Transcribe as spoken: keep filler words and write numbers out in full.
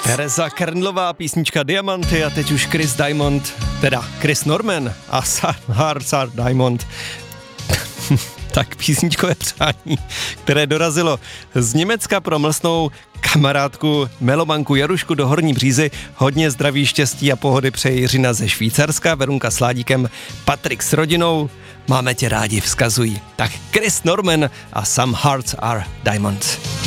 Tereza Krndlová, písnička Diamanty a teď už Chris Diamond, teda Chris Norman a Hearts Are Diamond. Tak písničkové přání, které dorazilo z Německa pro mlsnou kamarádku Melomanku Jarušku do Horní Břízy. Hodně zdraví, štěstí a pohody přeje Jiřina ze Švýcarska, Verunka s Ládíkem, Patrik s rodinou. Máme tě rádi, vzkazují. Tak Chris Norman a Some Hearts Are Diamonds.